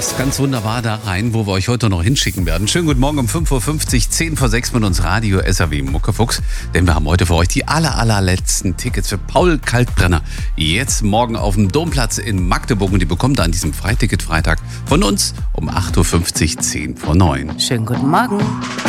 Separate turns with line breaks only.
passt ganz wunderbar da rein, wo wir euch heute noch hinschicken werden. Schönen guten Morgen um 5.50 Uhr, 10 vor 6 mit uns Radio SAW Muckefuchs. Denn wir haben heute für euch die allerletzten Tickets für Paul Kalkbrenner. Jetzt morgen auf dem Domplatz in Magdeburg. Und die bekommt ihr an diesem Freiticket-Freitag von uns um 8.50 Uhr, 10 vor 9.
Schönen guten Morgen.